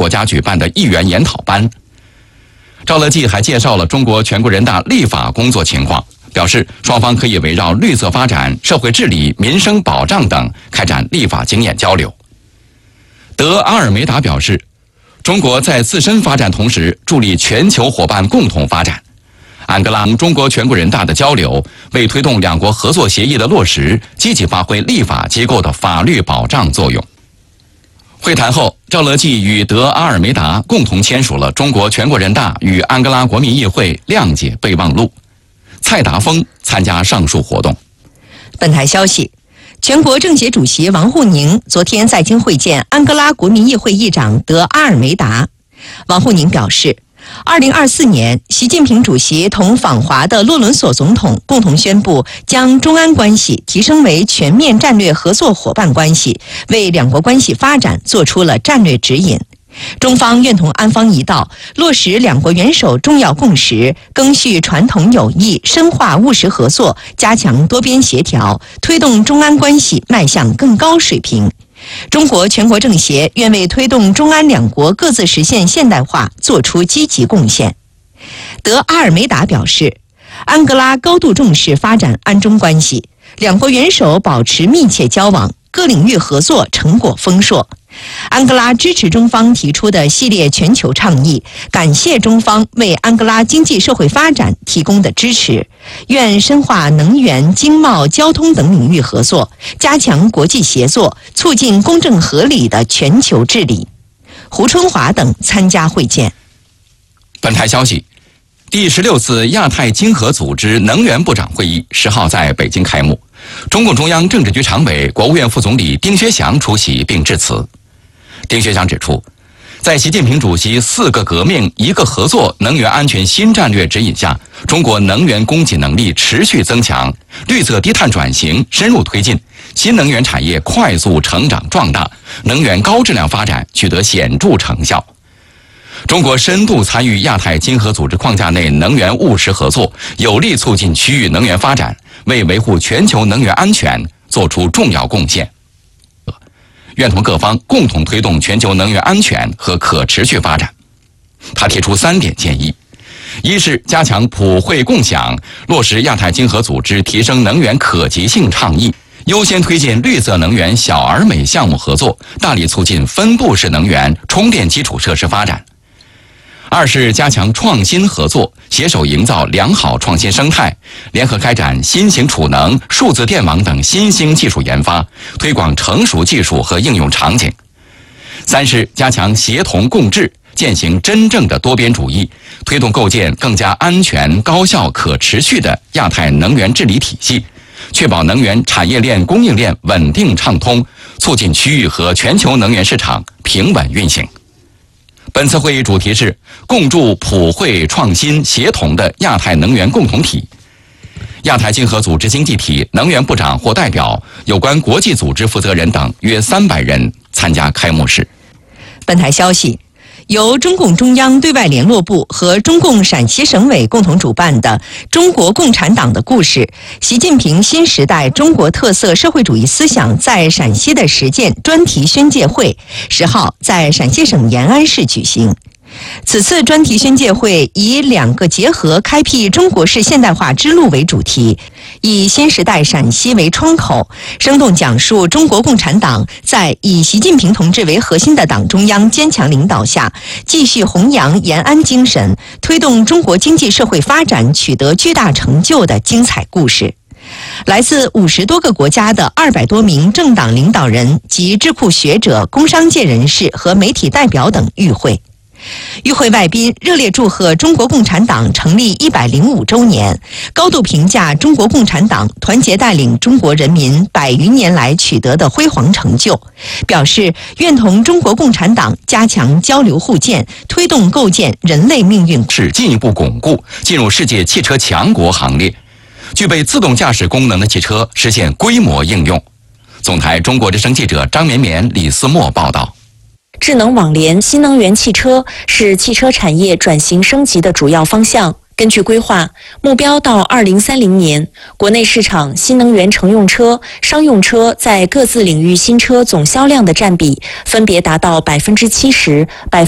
国家举办的议员研讨班。赵乐际还介绍了中国全国人大立法工作情况，表示双方可以围绕绿色发展、社会治理、民生保障等开展立法经验交流。德阿尔梅达表示，中国在自身发展同时助力全球伙伴共同发展。安哥拉中国全国人大的交流，为推动两国合作协议的落实，积极发挥立法机构的法律保障作用。会谈后，赵乐际与德阿尔梅达共同签署了中国全国人大与安哥拉国民议会谅解备忘录。蔡达峰参加上述活动。 本台消息，全国政协主席王沪宁昨天在京会见安哥拉国民议会议长德阿尔梅达。王沪宁表示，2024年，习近平主席同访华的洛伦索总统共同宣布，将中安关系提升为全面战略合作伙伴关系，为两国关系发展做出了战略指引。中方愿同安方一道，落实两国元首重要共识，赓续传统友谊，深化务实合作，加强多边协调，推动中安关系迈向更高水平。中国全国政协愿为推动中安两国各自实现现代化做出积极贡献。德阿尔梅达表示，安哥拉高度重视发展安中关系，两国元首保持密切交往，各领域合作成果丰硕。安哥拉支持中方提出的系列全球倡议，感谢中方为安哥拉经济社会发展提供的支持，愿深化能源、经贸、交通等领域合作，加强国际协作，促进公正合理的全球治理。胡春华等参加会见。 本台消息，第16次亚太经合组织能源部长会议10号在北京开幕，中共中央政治局常委、国务院副总理丁薛祥出席并致辞。丁薛祥指出，在习近平主席4个革命1个合作能源安全新战略指引下，中国能源供给能力持续增强，绿色低碳转型深入推进，新能源产业快速成长壮大，能源高质量发展取得显著成效。中国深度参与亚太经合组织框架内能源务实合作，有力促进区域能源发展，为维护全球能源安全作出重要贡献。愿同各方共同推动全球能源安全和可持续发展。他提出3点建议：一是加强普惠共享，落实亚太经合组织提升能源可及性倡议，优先推进绿色能源小而美项目合作，大力促进分布式能源充电基础设施发展。二是加强创新合作，携手营造良好创新生态，联合开展新型储能、数字电网等新兴技术研发，推广成熟技术和应用场景。三是加强协同共治，践行真正的多边主义，推动构建更加安全、高效、可持续的亚太能源治理体系，确保能源产业链供应链稳定畅通，促进区域和全球能源市场平稳运行。本次会议主题是共筑普惠创新协同的亚太能源共同体。亚太经合组织经济体能源部长或代表、有关国际组织负责人等约300人参加开幕式。 本台消息，由中共中央对外联络部和中共陕西省委共同主办的《中国共产党的故事：习近平新时代中国特色社会主义思想在陕西的实践》专题宣介会10号在陕西省延安市举行。此次专题宣介会以2个结合开辟中国式现代化之路为主题，以新时代陕西为窗口，生动讲述中国共产党在以习近平同志为核心的党中央坚强领导下，继续弘扬延安精神，推动中国经济社会发展取得巨大成就的精彩故事。来自50多个国家的200多名政党领导人及智库学者、工商界人士和媒体代表等与会。与会外宾热烈祝贺中国共产党成立105周年，高度评价中国共产党团结带领中国人民100余年来取得的辉煌成就，表示愿同中国共产党加强交流互鉴，推动构建人类命运是进一步巩固进入世界汽车强国行列，具备自动驾驶功能的汽车实现规模应用。总台中国之声记者张绵绵、李思墨报道。 智能网联新能源汽车是汽车产业转型升级的主要方向。根据规划，目标到2030年，国内市场新能源乘用车、商用车在各自领域新车总销量的占比分别达到70%、